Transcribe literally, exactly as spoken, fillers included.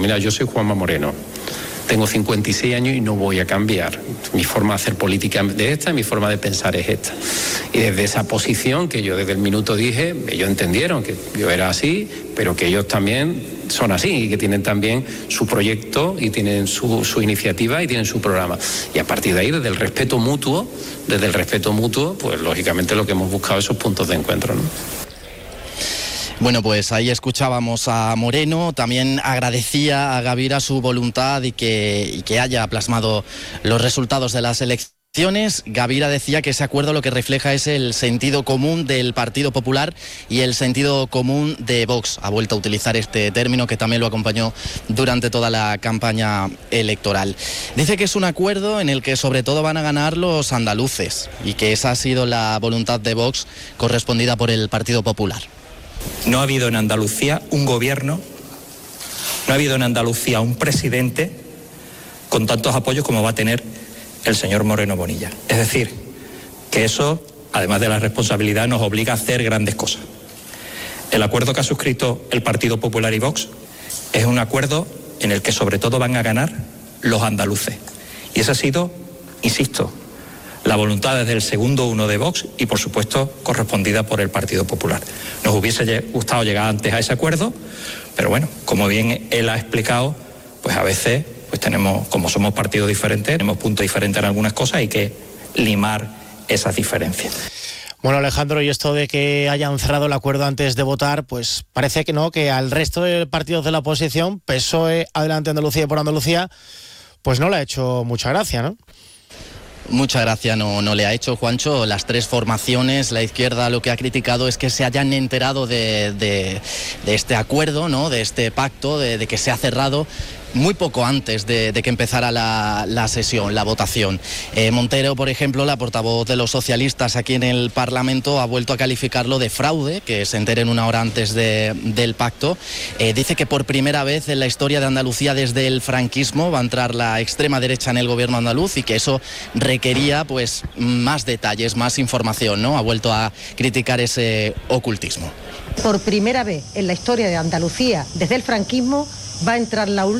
mira, yo soy Juanma Moreno. Tengo cincuenta y seis años y no voy a cambiar. Mi forma de hacer política de esta, mi forma de pensar es esta. Y desde esa posición que yo desde el minuto dije, ellos entendieron que yo era así, pero que ellos también son así y que tienen también su proyecto y tienen su, su iniciativa y tienen su programa. Y a partir de ahí, desde el respeto mutuo, desde el respeto mutuo, pues lógicamente lo que hemos buscado esos puntos de encuentro, ¿no? Bueno, pues ahí escuchábamos a Moreno, también agradecía a Gavira su voluntad y que, y que haya plasmado los resultados de las elecciones. Gavira decía que ese acuerdo lo que refleja es el sentido común del Partido Popular y el sentido común de Vox. Ha vuelto a utilizar este término que también lo acompañó durante toda la campaña electoral. Dice que es un acuerdo en el que sobre todo van a ganar los andaluces y que esa ha sido la voluntad de Vox correspondida por el Partido Popular. No ha habido en Andalucía un gobierno, no ha habido en Andalucía un presidente con tantos apoyos como va a tener el señor Moreno Bonilla. Es decir, que eso, además de la responsabilidad, nos obliga a hacer grandes cosas. El acuerdo que ha suscrito el Partido Popular y Vox es un acuerdo en el que sobre todo van a ganar los andaluces. Y esa ha sido, insisto, la voluntad desde el segundo uno de Vox y, por supuesto, correspondida por el Partido Popular. Nos hubiese gustado llegar antes a ese acuerdo, pero bueno, como bien él ha explicado, pues a veces pues tenemos, como somos partidos diferentes, tenemos puntos diferentes en algunas cosas, hay que limar esas diferencias. Bueno, Alejandro, y esto de que hayan cerrado el acuerdo antes de votar, pues parece que no, que al resto de partidos de la oposición, P S O E, Adelante Andalucía y Por Andalucía, pues no le ha hecho mucha gracia, ¿no? Mucha gracia no, no le ha hecho, Juancho. Las tres formaciones, la izquierda lo que ha criticado es que se hayan enterado de, de, de este acuerdo, ¿no? De este pacto, de, de que se ha cerrado muy poco antes de, de que empezara la, la sesión, la votación. Eh, Montero, por ejemplo, la portavoz de los socialistas aquí en el Parlamento, ha vuelto a calificarlo de fraude, que se enteren una hora antes de, del pacto. Eh, dice que por primera vez en la historia de Andalucía desde el franquismo va a entrar la extrema derecha en el gobierno andaluz y que eso requería pues más detalles, más información, ¿no? Ha vuelto a criticar ese ocultismo. Por primera vez en la historia de Andalucía desde el franquismo va a entrar la